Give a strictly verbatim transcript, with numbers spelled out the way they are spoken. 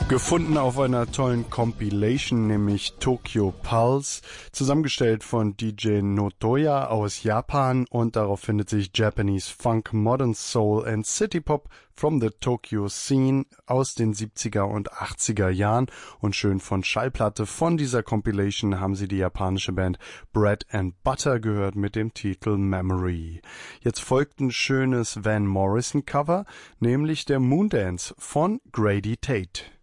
Gefunden auf einer tollen Compilation, nämlich Tokyo Pulse, zusammengestellt von D J Notoya aus Japan, und darauf findet sich Japanese Funk, Modern Soul and City Pop from the Tokyo Scene aus den siebziger und achtziger Jahren, und schön von Schallplatte von dieser Compilation haben Sie die japanische Band Bread and Butter gehört mit dem Titel Memory. Jetzt folgt ein schönes Van Morrison Cover, nämlich der Moondance von Grady Tate.